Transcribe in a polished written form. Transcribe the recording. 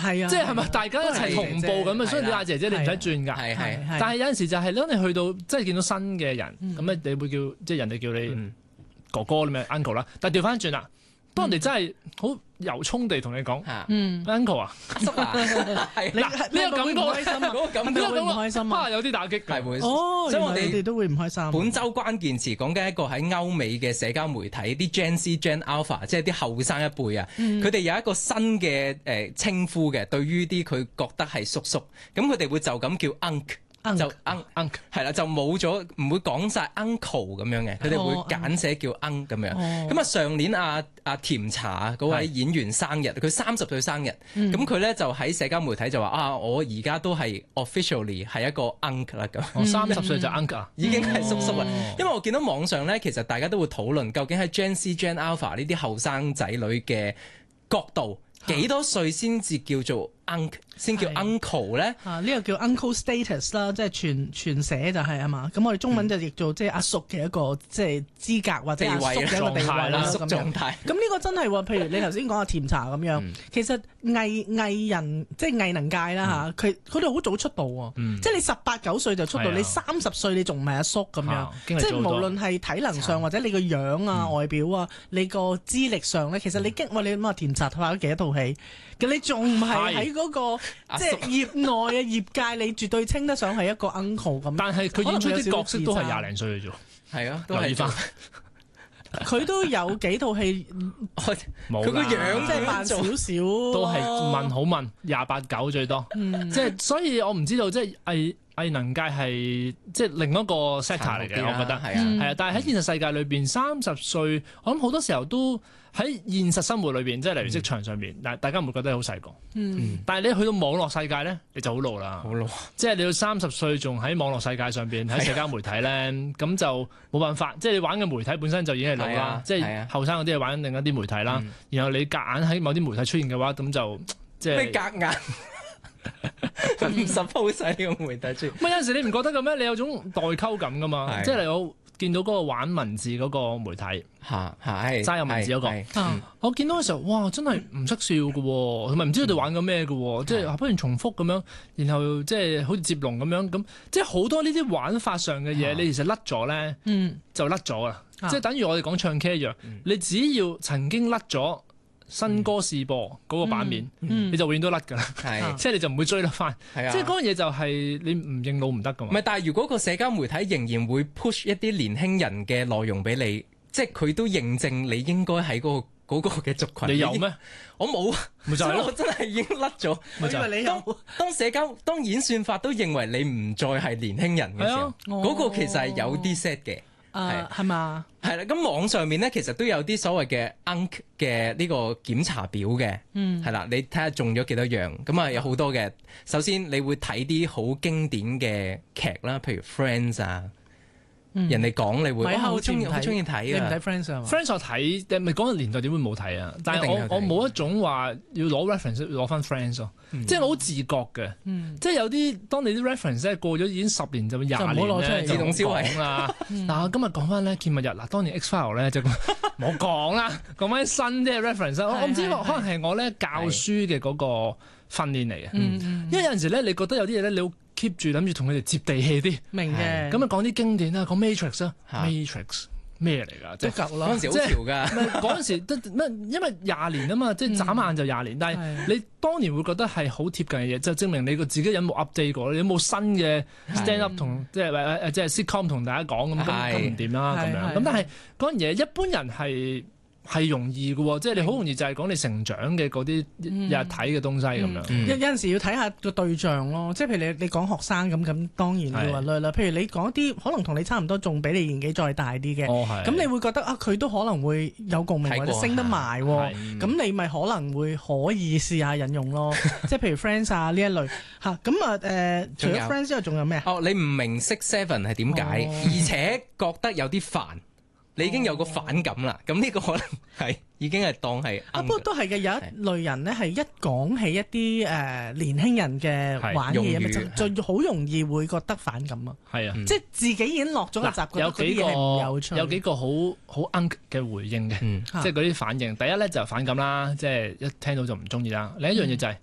係啊， 即係咪大家一齊同步咁啊？所以你嗌姐姐你唔使轉㗎。 係但係有陣時就係當你去到即係見到新嘅人，咁咧你會叫即係人哋叫你哥哥咁樣 uncle 啦。但係調翻轉啦，當人哋真係好由衷地同你講，uncle 啊， 阿叔啊，係你呢個感覺開心啊， 嗰個感覺呢個會唔開心啊？ 有啲打擊㗎。 係會， 哦， 所以我原來你哋都會唔開心。 本周關鍵詞講緊一個喺歐美嘅社交媒體，啲 Gen Z、Gen Alpha， 即係啲後生一輩啊，佢哋有一個新嘅稱呼嘅，對於啲佢覺得係叔叔，咁佢哋會就咁叫 uncle。就 uncle 係啦，就冇咗，唔會講晒 uncle 咁樣嘅，佢哋會簡寫叫 uncle 咁樣。咁啊上年阿甜茶嗰位演員生日，佢30歲生日，咁佢咧就喺社交媒體就話我而家都係 officially 係一個 uncle 啦咁。 30歲就 uncle 啊， 已經係叔叔啦。因為我見到網上咧，其實大家都會討論究竟喺 Gen Z、Gen Alpha 呢啲後生仔女嘅角度，幾多歲先至叫做 uncle 先叫 uncle 咧？ 呢個叫 uncle status 啦，即係全寫就係啊嘛。咁我哋中文就譯做即係阿叔嘅一個即係資格或者阿叔嘅一個地位啦。 叔狀態。 咁呢個真係喎，譬如你頭先講阿甜茶咁樣，其實藝人即係藝能界啦嚇，佢哋好早出道喎，即係你18、9歲就出道，你30歲你仲唔係阿叔咁樣，即係無論係體能上或者你個樣啊、外表啊、你個資歷上咧，其實你你諗下甜茶拍咗幾多套戲，咁你仲唔係喺嗰個即係業內嘅業界，你絕對稱得上係一個 uncle 咁。 但係佢演出啲角色都係20零歲嘅啫。 係啊，都係翻。 佢都有幾套戲， 冇佢個樣即係慢少少， 都係問好問28、9最多。即係所以我唔知道，即係藝能界係即係另一個 sector 嚟嘅，我覺得係啊。但係喺現實世界裏邊，30歲，我諗好多時候都喺現實生活裏邊，即係例如職場上邊，但大家唔會覺得好細個。但係你去到網絡世界咧，你就好老啦。好老，即係你要30歲仲喺網絡世界上邊，喺社交媒體咧，咁就冇辦法。即係你玩嘅媒體本身就已經係老啦。即係後生嗰啲係玩另一啲媒體啦。然後你夾硬喺某啲媒體出現嘅話，咁就即係。 咩夾硬？唔 suppose 呢個媒體出現。 有陣時你唔覺得嘅咩？你有種代溝感噶嘛？即係你我見到嗰個玩文字嗰個媒體，齋有文字嗰個，我見到嘅時候，哇！真係唔識笑嘅喎，同埋唔知佢哋玩緊咩嘅喎，即係不斷重複咁樣，然後即係好似接龍咁樣，咁即係好多呢啲玩法上嘅嘢，你其實甩咗咧，就甩咗啦。即係等於我哋講唱 K 一樣，你只要曾經甩咗新歌試播嗰個版面，你就永遠都甩㗎啦。即係你就唔會追得翻。即係嗰樣嘢就係你唔認老唔得㗎嘛。 唔係，但係如果個社交媒體仍然會 push 一啲年輕人嘅內容俾你，即係佢都認證你應該喺嗰個嘅族群。 你有咩？ 我冇， 咪就係咯。 我真係已經甩咗。 我以為你有。 當演算法都認為你唔再係年輕人嘅時候，嗰個其實係有啲 set 嘅。 係嘛？ 係啦，咁網上面咧，其實都有啲所謂嘅 uncle 嘅呢個檢查表嘅，係啦，你睇下中咗幾多樣，咁啊有好多嘅。首先你會睇啲好經典嘅劇啦，譬如 Friends 啊，人哋講你會好中意睇啊。 你唔睇 Friends 啊嘛 ？Friends 我睇，咪嗰個年代點會冇睇啊？但係我冇一種話要攞 reference 攞翻 Friends 咯，即係我好自覺嘅，即係有啲當你啲 reference 咧過咗已經10年就20年咧， 自動銷毀啦。嗱，今日講翻咧見物日嗱，當年 X File 咧就冇講啦，講翻新啲嘅 reference，我唔知可能係我咧教書嘅嗰個訓練嚟嘅，因為有陣時咧你覺得有啲嘢咧你好 keep 住諗住同佢哋接地氣啲， 明嘅。 咁啊講啲經典啦，講 Matrix 啊 ，Matrix 咩嚟㗎？ 即係舊啦， 嗰陣時好潮㗎。 嗰陣時得咩？因為20年啊嘛，即係眨眼就20年。但係你當年會覺得係好貼近嘅嘢，就證明你個自己有冇 update 過，你有冇新嘅 stand up 同即係sitcom 同大家講咁唔掂啦咁樣。咁但係嗰樣嘢一般人係容易嘅喎，即係你好容易就係講你成長嘅嗰啲日睇嘅東西咁樣。 有陣時要睇下個對象咯，即係譬如你講學生咁當然要話啦。譬如你講啲可能同你差唔多，仲比你年紀再大啲嘅，咁你會覺得佢都可能會有共鳴或者升得埋喎。咁你咪可能會可以試下引用咯。即係譬如 Friends 啊呢一類嚇。咁啊除咗 Friends 之外，仲有咩？ 你唔明識 Seven 係點解，而且覺得有啲煩。你已經有個反感啦，咁呢個可能係已經係當係。 不過都係嘅，有一類人咧係一講起一啲年輕人嘅玩嘢就好容易會覺得反感啊。 係啊， 即係自己已經落咗個習慣， 有幾個好 uncle 嘅回應嘅，即係嗰啲反應。第一咧就反感啦，即係一聽到就唔中意啦。另一樣嘢就係